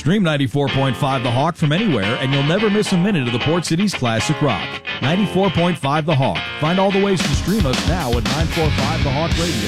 Stream 94.5 The Hawk from anywhere, and you'll never miss a minute of the Port City's classic rock. 94.5 The Hawk. Find all the ways to stream us now at 945 The Hawk Radio.